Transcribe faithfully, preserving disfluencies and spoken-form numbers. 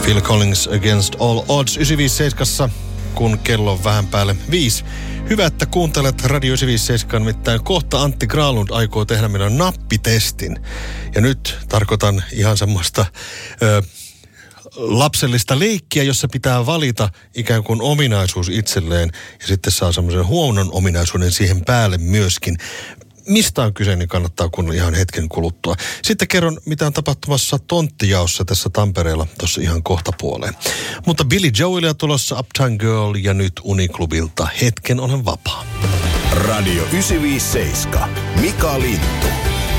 Phil Collins Against All Odds yhdeksänsataaviisikymmentäseitsemän, kun kello on vähän päälle viisi. Hyvä, että kuuntelet Radio yhdeksänsataaviisikymmentäseitsemän, nimittäin kohta Antti Granlund aikoo tehdä meidän nappitestin. Ja nyt tarkoitan ihan semmoista ö, lapsellista leikkiä, jossa pitää valita ikään kuin ominaisuus itselleen ja sitten saa semmoisen huonon ominaisuuden siihen päälle myöskin. Mistä on kyse, niin kannattaa kuunnella ihan hetken kuluttua. Sitten kerron, mitä on tapahtumassa tonttijaossa tässä Tampereella tuossa ihan kohta puoleen. Mutta Billy Joelia tulossa Uptown Girl ja nyt Uniklubilta Hetken olen vapaa. Radio yhdeksänsataaviisikymmentäseitsemän. Mika Lintu.